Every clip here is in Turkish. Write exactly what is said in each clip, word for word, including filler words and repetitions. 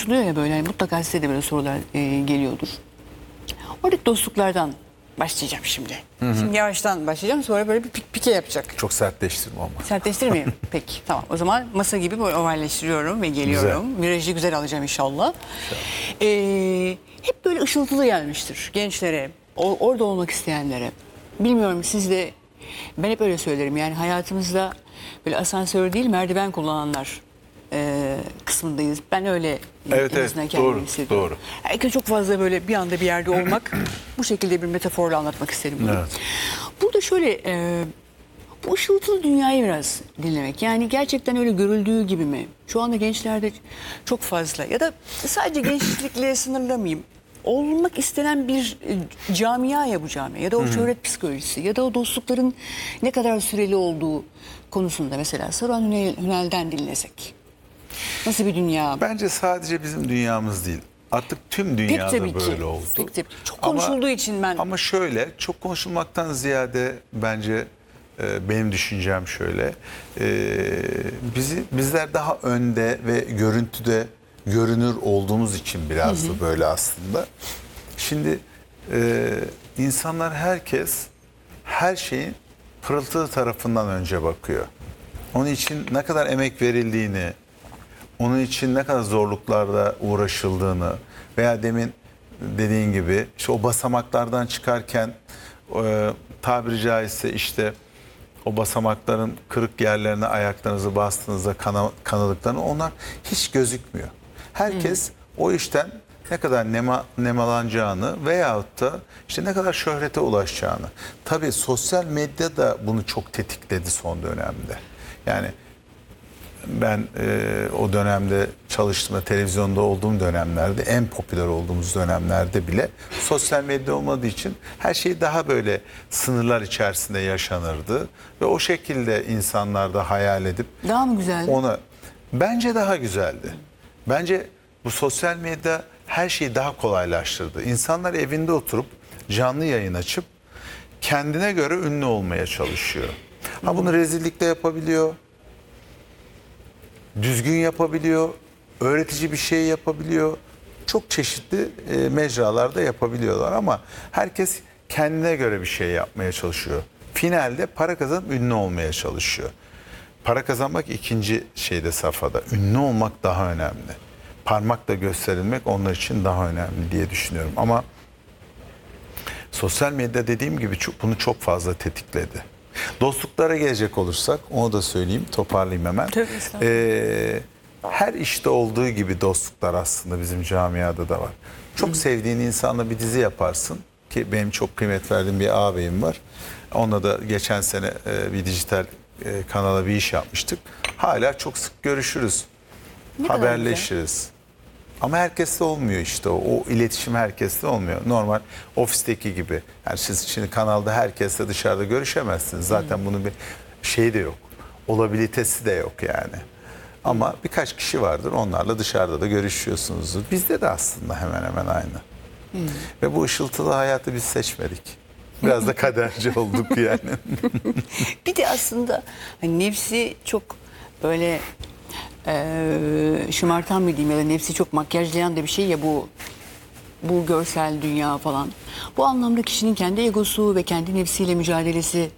konuşuluyor ya böyle, yani mutlaka size de böyle sorular e, geliyordur. Oradaki dostluklardan başlayacağım şimdi. Hı hı. Şimdi yavaştan başlayacağım, sonra böyle bir pik pike yapacak. Çok sertleştirme ama. Sertleştirmeyeyim. Peki tamam. O zaman masa gibi böyle ovalleştiriyorum ve geliyorum. Güzel. Virajı güzel alacağım inşallah. Ee, hep böyle ışıltılı gelmiştir gençlere, o, orada olmak isteyenlere. Bilmiyorum siz de, ben hep öyle söylerim. Yani hayatımızda böyle asansör değil merdiven kullananlar e, kısmındayız. Ben öyle evet, en azından evet, kendimi doğru, hissediyorum. doğru. Herkes çok fazla böyle bir anda bir yerde olmak, bu şekilde bir metaforla anlatmak isterim bunu. Evet. Burada şöyle, e, bu ışıltılı dünyayı biraz dinlemek. Yani gerçekten öyle görüldüğü gibi mi? Şu anda gençlerde çok fazla, ya da sadece gençlikle sınırlamayayım. Olmak istenen bir e, camia ya bu camia, ya da o Hı-hı. şöhret psikolojisi, ya da o dostlukların ne kadar süreli olduğu konusunda mesela Saruhan Hünel, Hünel'den dinlesek. Nasıl bir dünya? Bence sadece bizim dünyamız değil. Artık tüm dünyada Pek tabii böyle ki. oldu. Pek tabii. Çok konuşulduğu ama, için ben... Ama şöyle, çok konuşulmaktan ziyade bence e, benim düşüncem şöyle. E, bizi bizler daha önde ve görüntüde görünür olduğumuz için biraz hı hı. da böyle aslında. Şimdi e, insanlar, herkes her şeyin pırıltılı tarafından önce bakıyor. Onun için ne kadar emek verildiğini, onun için ne kadar zorluklarla uğraşıldığını veya demin dediğin gibi işte o basamaklardan çıkarken e, tabiri caizse işte o basamakların kırık yerlerine ayaklarınızı bastığınızda kana, kanadıklarını, onlar hiç gözükmüyor. Herkes hmm. o işten ne kadar nema, nemalanacağını veyahut da işte ne kadar şöhrete ulaşacağını. Tabii sosyal medya da bunu çok tetikledi son dönemde. Yani ben e, o dönemde çalıştığımda, televizyonda olduğum dönemlerde, en popüler olduğumuz dönemlerde bile sosyal medya olmadığı için her şey daha böyle sınırlar içerisinde yaşanırdı. Ve o şekilde insanlar da hayal edip... Daha mı güzeldi? Ona, bence daha güzeldi. Bence bu sosyal medya her şeyi daha kolaylaştırdı. İnsanlar evinde oturup canlı yayın açıp kendine göre ünlü olmaya çalışıyor. Ha, bunu rezillikle yapabiliyor, düzgün yapabiliyor, öğretici bir şey yapabiliyor. Çok çeşitli e, mecralarda yapabiliyorlar ama herkes kendine göre bir şey yapmaya çalışıyor. Finalde para kazanıp ünlü olmaya çalışıyor. Para kazanmak ikinci şeyde, safhada. Ünlü olmak daha önemli. Parmakla gösterilmek onlar için daha önemli diye düşünüyorum. Ama sosyal medya dediğim gibi çok, bunu çok fazla tetikledi. Dostluklara gelecek olursak, onu da söyleyeyim, toparlayayım hemen. Ee, her işte olduğu gibi dostluklar aslında bizim camiada da var. Çok Hı. sevdiğin insanla bir dizi yaparsın ki benim çok kıymet verdiğim bir ağabeyim var. Onunla da geçen sene e, bir dijital e, kanala bir iş yapmıştık. Hala çok sık görüşürüz, ne haberleşiriz. Ama herkeste olmuyor işte o. O iletişim herkeste olmuyor. Normal ofisteki gibi. Yani siz şimdi kanalda herkesle dışarıda görüşemezsiniz. Zaten hmm. bunun bir şey de yok. Olabilitesi de yok yani. Ama hmm. birkaç kişi vardır. Onlarla dışarıda da görüşüyorsunuzdur. Bizde de aslında hemen hemen aynı. Hmm. Ve bu ışıltılı hayatı biz seçmedik. Biraz da kaderci olduk yani. Bir de aslında hani nefsi çok böyle Ee, şımartan mı diyeyim, ya da nefsi çok makyajlayan da bir şey ya bu bu görsel dünya falan. Bu anlamda kişinin kendi egosu ve kendi nefsiyle mücadelesi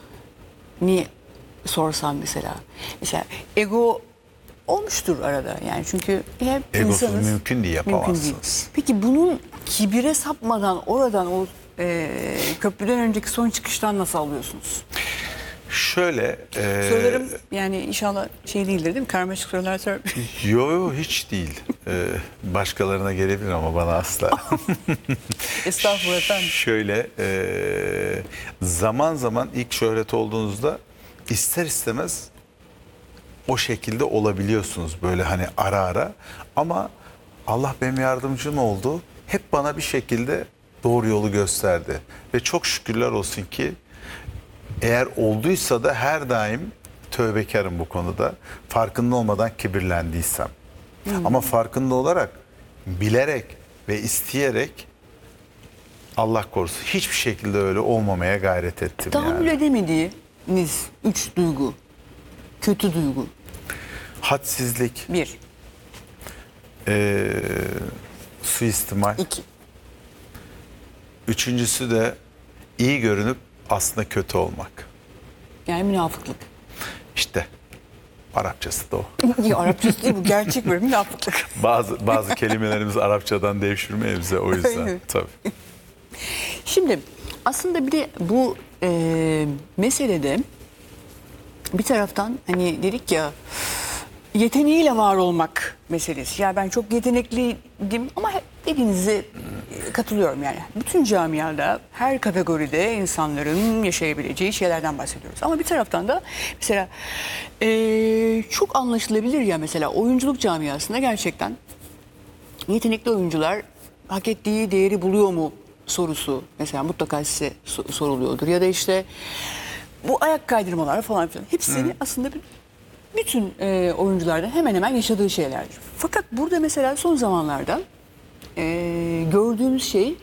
ni sorsam mesela. Mesela ego olmuştur arada yani, çünkü hep Egosuz insanız. mümkün değil, yapamazsınız. Mümkün değil. Peki bunun kibire sapmadan oradan o e, köprüden önceki son çıkıştan nasıl alıyorsunuz? Şöyle... E... Sorularım yani inşallah şey değildir değil mi? Karmaşık sorular sor. Yok yok, hiç değil. Ee, başkalarına gelebilir ama bana asla. Estağfurullah efendim. Şöyle e, zaman zaman ilk şöhret olduğunuzda ister istemez o şekilde olabiliyorsunuz. Böyle hani ara ara. Ama Allah benim yardımcım oldu. Hep bana bir şekilde doğru yolu gösterdi. Ve çok şükürler olsun ki eğer olduysa da her daim tövbekarım bu konuda. Farkında olmadan kibirlendiysem. Hmm. Ama farkında olarak, bilerek ve isteyerek, Allah korusun, hiçbir şekilde öyle olmamaya gayret ettim. Tahammül yani. edemediğiniz üç duygu, kötü duygu. Hadsizlik. Bir. Ee, suistimal. İki. Üçüncüsü de iyi görünüp aslında kötü olmak. Yani münafıklık. İşte Arapçası da o. Ya, Arapçası değil bu, gerçek bir münafıklık. Bazı bazı kelimelerimiz Arapçadan devşirme bize o yüzden. Öyle. Tabii. Şimdi aslında bir de bu e, meselede bir taraftan hani dedik ya, yeteneğiyle var olmak meselesi. Ya ben çok yetenekliydim ama dediğinize katılıyorum yani. Bütün camiada, her kategoride insanların yaşayabileceği şeylerden bahsediyoruz. Ama bir taraftan da mesela e, çok anlaşılabilir ya, mesela oyunculuk camiasında gerçekten yetenekli oyuncular hak ettiği değeri buluyor mu sorusu mesela mutlaka size so- soruluyordur. Ya da işte bu ayak kaydırmalar falan filan hepsini aslında bir- bütün e, oyuncularda hemen hemen yaşadığı şeylerdir. Fakat burada mesela son zamanlarda e, gördüğümüz şey,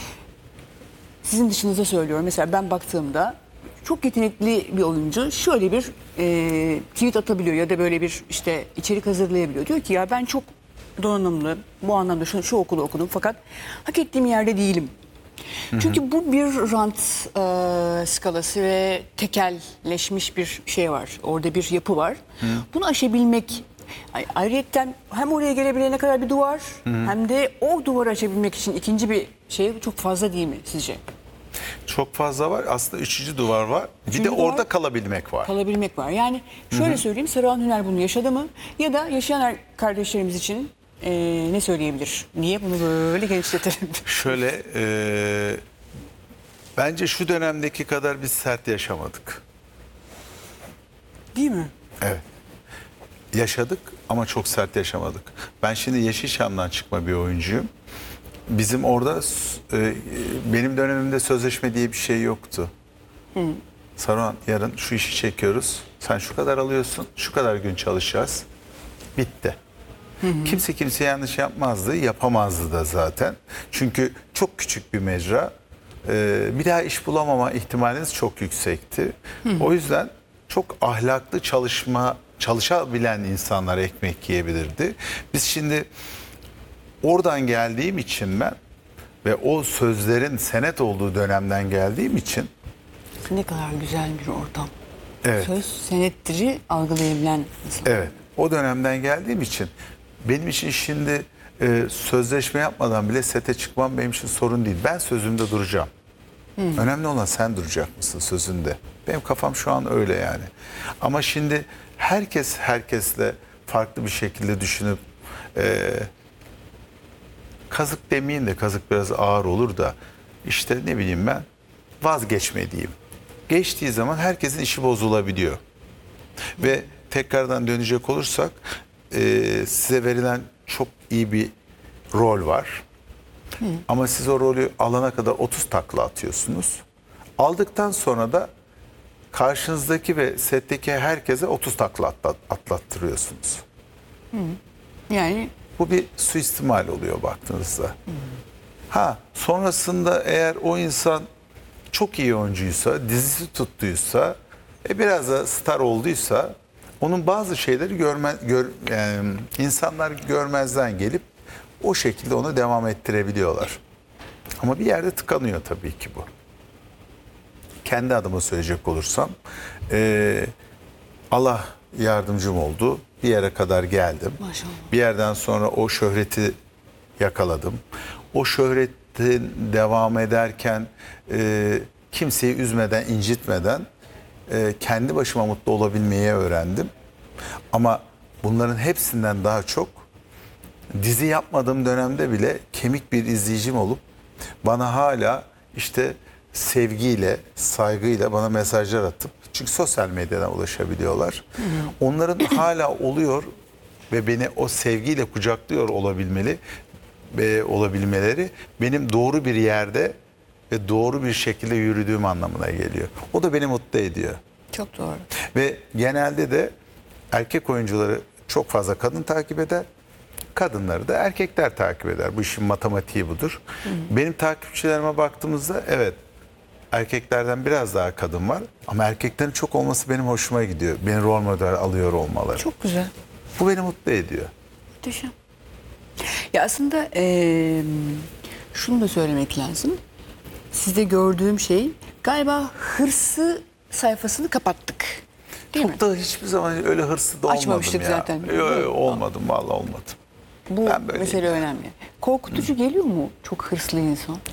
sizin dışınıza söylüyorum. Mesela ben baktığımda çok yetenekli bir oyuncu şöyle bir e, tweet atabiliyor ya da böyle bir işte içerik hazırlayabiliyor. Diyor ki ya ben çok donanımlı, bu anlamda şu, şu okulu okudum fakat hak ettiğim yerde değilim. Çünkü bu bir rant e, skalası ve tekelleşmiş bir şey var. Orada bir yapı var. Bunu aşabilmek, ay- ayrıyetten hem oraya gelebilene kadar bir duvar hem de o duvarı açabilmek için ikinci bir şey çok fazla değil mi sizce? Çok fazla var. Aslında üçüncü duvar var. Bir Üçüncü de duvar- orada kalabilmek var. Kalabilmek var. Yani şöyle söyleyeyim, Saruhan Hüner bunu yaşadı mı? Ya da yaşayan er- kardeşlerimiz için e, ne söyleyebilir? Niye bunu böyle genişletelim? Şöyle e, bence şu dönemdeki kadar biz sert yaşamadık. Değil mi? Evet. Yaşadık ama çok sert yaşamadık. Ben şimdi Yeşilçam'dan çıkma bir oyuncuyum. Bizim orada e, benim dönemimde sözleşme diye bir şey yoktu. Saruhan, yarın şu işi çekiyoruz. Sen şu kadar alıyorsun, şu kadar gün çalışacağız. Bitti. Kimse kimseye yanlış yapmazdı, yapamazdı da zaten. Çünkü çok küçük bir mecra. Ee, bir daha iş bulamama ihtimaliniz çok yüksekti. O yüzden çok ahlaklı çalışma, çalışabilen insanlar ekmek yiyebilirdi. Biz şimdi oradan geldiğim için ben ve o sözlerin senet olduğu dönemden geldiğim için Ne kadar güzel bir ortam. evet. Söz senettiri algılayabilen insan. Evet, o dönemden geldiğim için benim için şimdi e, sözleşme yapmadan bile sete çıkmam benim için sorun değil. Ben sözümde duracağım. Önemli olan sen duracak mısın sözünde. Benim kafam şu an öyle yani. Ama şimdi herkes herkesle farklı bir şekilde düşünüp e, kazık demeyeyim de kazık biraz ağır olur da işte ne bileyim ben vazgeçme diyeyim. Geçtiği zaman herkesin işi bozulabiliyor. Ve tekrardan dönecek olursak e, size verilen çok iyi bir rol var. Hı. Ama siz o rolü alana kadar otuz takla atıyorsunuz. Aldıktan sonra da karşınızdaki ve setteki herkese otuz takla atlat, atlattırıyorsunuz. Hı. Yani bu bir suistimal oluyor baktığınızda. Hı. Ha sonrasında eğer o insan çok iyi oyuncuysa, dizisi tuttuysa, e, biraz da star olduysa onun bazı şeyleri görme, gör, yani insanlar görmezden gelip o şekilde onu devam ettirebiliyorlar. Ama bir yerde tıkanıyor tabii ki bu. Kendi adıma söyleyecek olursam e, Allah yardımcım oldu. Bir yere kadar geldim. Maşallah. Bir yerden sonra o şöhreti yakaladım. O şöhretin devam ederken e, kimseyi üzmeden, incitmeden e, kendi başıma mutlu olabilmeyi öğrendim. Ama bunların hepsinden daha çok dizi yapmadığım dönemde bile kemik bir izleyicim olup bana hala işte sevgiyle, saygıyla bana mesajlar atıp, çünkü sosyal medyadan ulaşabiliyorlar. Hı hı. Onların hala oluyor ve beni o sevgiyle kucaklıyor olabilmeli ve olabilmeleri benim doğru bir yerde ve doğru bir şekilde yürüdüğüm anlamına geliyor. O da beni mutlu ediyor. Çok doğru. Ve genelde de erkek oyuncuları çok fazla kadın takip eder. Kadınları da erkekler takip eder. Bu işin matematiği budur. Hı hı. Benim takipçilerime baktığımızda evet erkeklerden biraz daha kadın var. Ama erkeklerin çok olması benim hoşuma gidiyor. Beni rol model alıyor olmaları. Çok güzel. Bu beni mutlu ediyor. Muhteşem. Ya aslında eee, şunu da söylemek lazım. Sizde gördüğüm şey galiba hırsı sayfasını kapattık. Değil mi? Çok da hiçbir zaman öyle hırslı da olmadım Açmamıştık ya. zaten. Yo, yo, olmadım vallahi olmadım. Bu Ben böyleyim mesele ya. önemli. Korkutucu geliyor mu çok hırslı insan?